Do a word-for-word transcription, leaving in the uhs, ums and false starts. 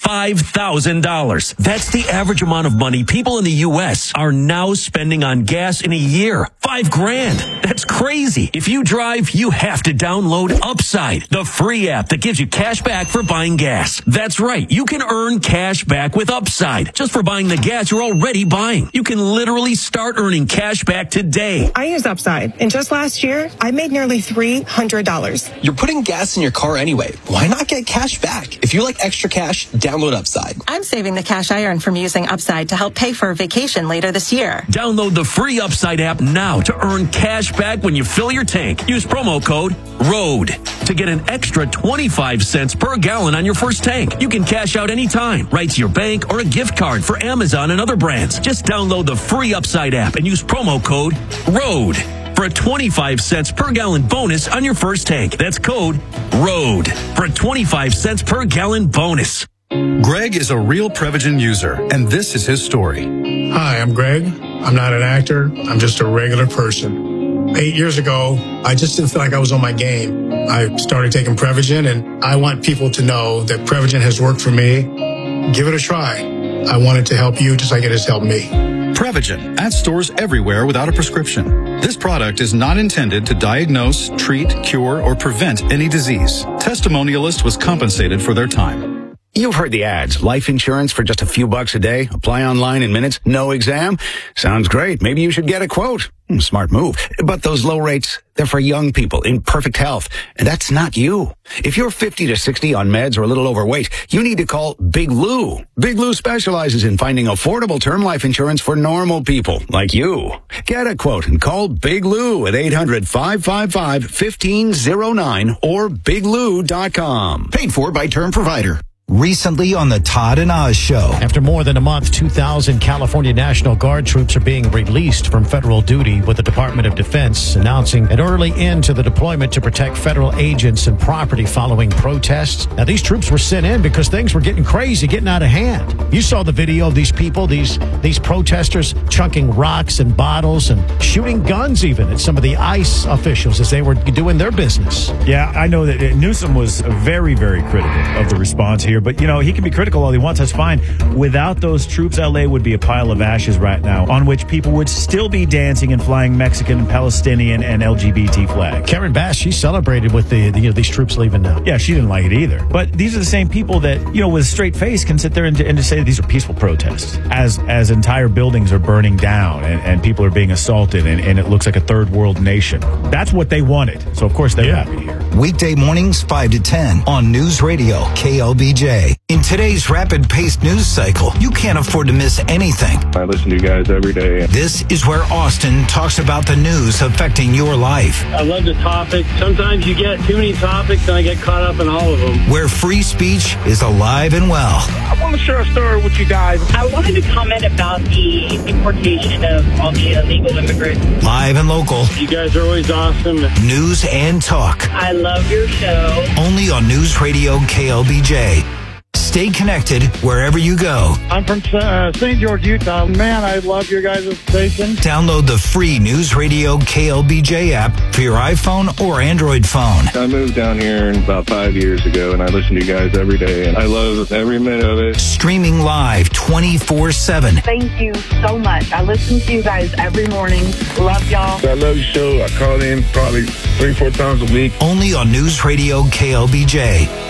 five thousand dollars. That's the average amount of money people in the U S are now spending on gas in a year. Five grand. That's crazy. If you drive, you have to download Upside, the free app that gives you cash back for buying gas. That's right. You can earn cash back with Upside just for buying the gas you're already buying. You can literally start earning cash back today. I use Upside, and just last year, I made nearly three hundred dollars. You're putting gas in your car anyway. Why not get cash back? If you like extra cash, download Upside. I'm saving the cash I earn from using Upside to help pay for a vacation later this year. Download the free Upside app now to earn cash back when you fill your tank. Use promo code ROAD to get an extra twenty-five cents per gallon on your first tank. You can cash out anytime, right to your bank or a gift card for Amazon and other brands. Just download the free Upside app and use promo code ROAD for a twenty-five cents per gallon bonus on your first tank. That's code ROAD for a twenty-five cents per gallon bonus. Greg is a real Prevagen user, and this is his story. Hi, I'm Greg. I'm not an actor. I'm just a regular person. Eight years ago, I just didn't feel like I was on my game. I started taking Prevagen, and I want people to know that Prevagen has worked for me. Give it a try. I want it to help you just like it has helped me. Prevagen, at stores everywhere without a prescription. This product is not intended to diagnose, treat, cure, or prevent any disease. Testimonialist was compensated for their time. You've heard the ads. Life insurance for just a few bucks a day. Apply online in minutes. No exam. Sounds great. Maybe you should get a quote. Smart move. But those low rates, they're for young people in perfect health. And that's not you. If you're fifty to sixty on meds or a little overweight, you need to call Big Lou. Big Lou specializes in finding affordable term life insurance for normal people like you. Get a quote and call Big Lou at eight hundred, five five five, one five zero nine or big lou dot com. Paid for by Term Provider. Recently on the Todd and Oz Show. After more than a month, two thousand California National Guard troops are being released from federal duty, with the Department of Defense announcing an early end to the deployment to protect federal agents and property following protests. Now, these troops were sent in because things were getting crazy, getting out of hand. You saw the video of these people, these these protesters chunking rocks and bottles and shooting guns even at some of the ICE officials as they were doing their business. Yeah, I know that Newsom was very, very critical of the response here. But, you know, he can be critical all he wants. That's fine. Without those troops, L A would be a pile of ashes right now, on which people would still be dancing and flying Mexican, Palestinian, and L G B T flags. Karen Bass, she celebrated with the, the you know, these troops leaving now. Yeah, she didn't like it either. But these are the same people that, you know, with a straight face can sit there and, and just say that these are peaceful protests. As as entire buildings are burning down and, and people are being assaulted and, and it looks like a third world nation. That's what they wanted. So, of course, they're yeah. happy here. Weekday mornings, five to ten on News Radio, K L B J. In today's rapid-paced news cycle, you can't afford to miss anything. I listen to you guys every day. This is where Austin talks about the news affecting your life. I love the topic. Sometimes you get too many topics and I get caught up in all of them. Where free speech is alive and well. I want to share a story with you guys. I wanted to comment about the deportation of all the illegal immigrants. Live and local. You guys are always awesome. News and talk. I love your show. Only on News Radio K L B J. Stay connected wherever you go. I'm from uh, Saint George, Utah. Man, I love your guys' station. Download the free News Radio K L B J app for your iPhone or Android phone. I moved down here about five years ago, and I listen to you guys every day, and I love every minute of it. Streaming live twenty-four seven. Thank you so much. I listen to you guys every morning. Love y'all. I love your show. I call in probably three, four times a week. Only on News Radio K L B J.